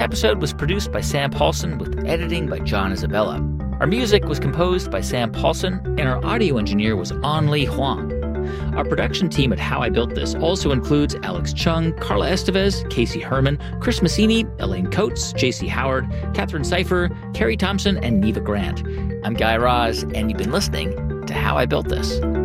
episode was produced by Sam Paulson with editing by John Isabella. Our music was composed by Sam Paulson, and our audio engineer was Anli Huang. Our production team at How I Built This also includes Alex Chung, Carla Estevez, Casey Herman, Chris Massini, Elaine Coates, J.C. Howard, Catherine Cipher, Carrie Thompson, and Neva Grant. I'm Guy Raz, and you've been listening to How I Built This.